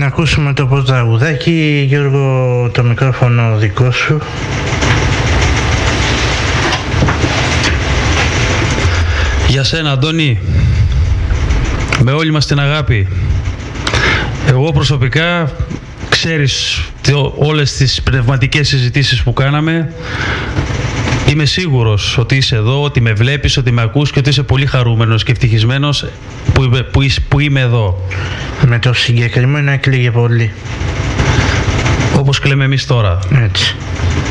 Να ακούσουμε το πρώτο τραγουδάκι. Γιώργο, το μικρόφωνο δικό σου. Για σένα, Αντώνη, με όλη μας την αγάπη. Εγώ προσωπικά, ξέρεις όλες τις πνευματικές συζητήσεις που κάναμε, είμαι σίγουρος ότι είσαι εδώ, ότι με βλέπεις, ότι με ακούς και ότι είσαι πολύ χαρούμενος και ευτυχισμένος που είμαι εδώ. Με το συγκεκριμένο έκλαιγε πολύ. Όπως κλαίμε εμείς τώρα. Έτσι.